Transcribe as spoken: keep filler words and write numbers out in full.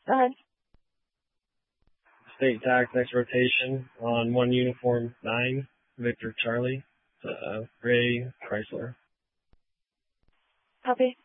Go ahead. State tax next rotation on one uniform nine, Victor Charlie, uh, Ray Chrysler. Copy.